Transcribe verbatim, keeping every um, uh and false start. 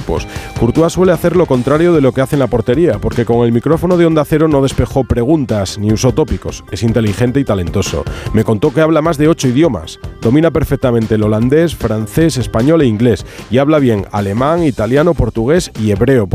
equipos. Courtois suele hacer lo contrario de lo que hace en la portería, porque con el micrófono de Onda Cero no despejó preguntas ni usó tópicos. Es inteligente y talentoso. Me contó que habla más de ocho idiomas. Domina perfectamente el holandés, francés, español e inglés y habla bien alemán, italiano, portugués y hebreo.